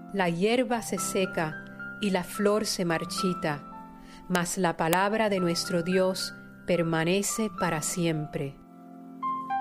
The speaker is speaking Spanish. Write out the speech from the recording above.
La hierba se seca y la flor se marchita, mas la palabra de nuestro Dios permanece para siempre.